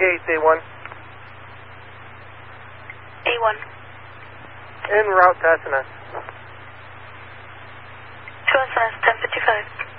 Case A1. A1. En route to SNS. To SNS, 1055.